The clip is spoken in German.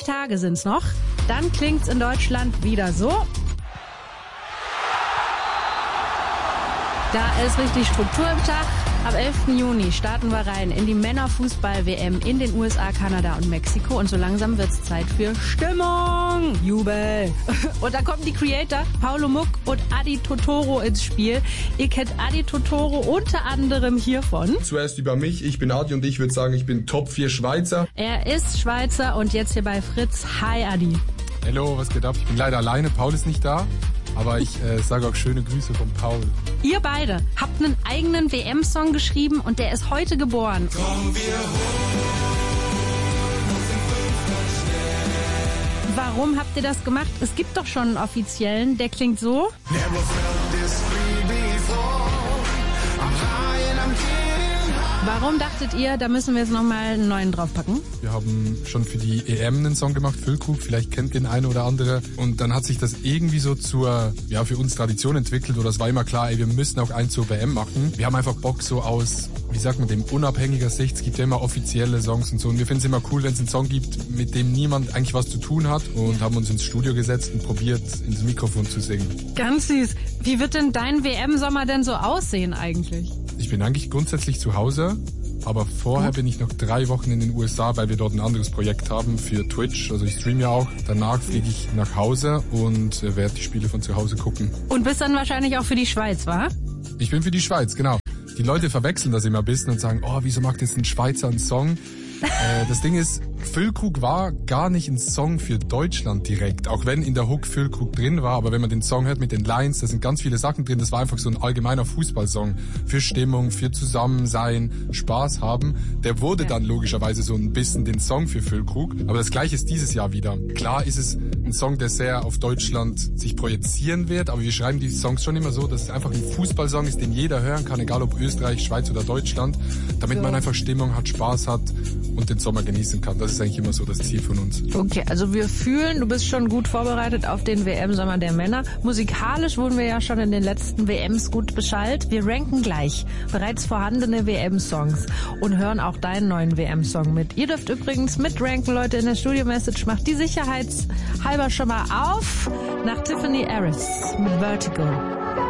20 Tage sind's noch. Dann klingt's in Deutschland wieder so. Da ist richtig Struktur im Tag. Ab 11. Juni starten wir rein in die Männerfußball-WM in den USA, Kanada und Mexiko. Und so langsam wird's Zeit für Stimmung. Jubel. Und da kommen die Creator Paulo Muck und Adi Totoro ins Spiel. Ihr kennt Adi Totoro unter anderem hiervon. Zuerst über mich. Ich bin Adi und ich würde sagen, ich bin Top 4 Schweizer. Er ist Schweizer und jetzt hier bei Fritz. Hi Adi. Hallo, was geht ab? Ich bin leider alleine, Paul ist nicht da. Aber ich sage auch schöne Grüße von Paul. Ihr beide habt einen eigenen WM-Song geschrieben und der ist heute geboren. Komm, wir Warum habt ihr das gemacht? Es gibt doch schon einen offiziellen, der klingt so. Warum dachtet ihr, da müssen wir jetzt nochmal einen neuen draufpacken? Wir haben schon für die EM einen Song gemacht, Füllkrug, vielleicht kennt den eine oder andere. Und dann hat sich das irgendwie so zur, ja, für uns Tradition entwickelt. Oder es war immer klar, ey, wir müssen auch einen zur WM machen. Wir haben einfach Bock so aus, wie sagt man, dem unabhängiger Sicht. Es gibt ja immer offizielle Songs und so. Und wir finden es immer cool, wenn es einen Song gibt, mit dem niemand eigentlich was zu tun hat. Und haben uns ins Studio gesetzt und probiert, ins Mikrofon zu singen. Ganz süß. Wie wird denn dein WM-Sommer denn so aussehen eigentlich? Ich bin eigentlich grundsätzlich zu Hause, aber vorher bin ich noch 3 Wochen in den USA, weil wir dort ein anderes Projekt haben für Twitch. Also ich streame ja auch. Danach fliege ich nach Hause und werde die Spiele von zu Hause gucken. Und bist dann wahrscheinlich auch für die Schweiz, wa? Ich bin für die Schweiz, genau. Die Leute verwechseln das immer ein bisschen und sagen, oh, wieso macht jetzt ein Schweizer einen Song? Das Ding ist, Füllkrug war gar nicht ein Song für Deutschland direkt, auch wenn in der Hook Füllkrug drin war, aber wenn man den Song hört mit den Lines, da sind ganz viele Sachen drin, das war einfach so ein allgemeiner Fußballsong für Stimmung, für Zusammensein, Spaß haben. Der wurde dann logischerweise so ein bisschen den Song für Füllkrug, aber das Gleiche ist dieses Jahr wieder. Klar ist es ein Song, der sehr auf Deutschland sich projizieren wird, aber wir schreiben die Songs schon immer so, dass es einfach ein Fußballsong ist, den jeder hören kann, egal ob Österreich, Schweiz oder Deutschland, damit man einfach Stimmung hat, Spaß hat und den Sommer genießen kann. Das ist eigentlich immer so das Ziel von uns. Okay, also wir fühlen, du bist schon gut vorbereitet auf den WM-Sommer der Männer. Musikalisch wurden wir ja schon in den letzten WMs gut beschallt. Wir ranken gleich bereits vorhandene WM-Songs und hören auch deinen neuen WM-Song mit. Ihr dürft übrigens mitranken, Leute, in der Studio-Message. Macht die sicherheitshalber schon mal auf nach Tiffany Harris mit Vertigo.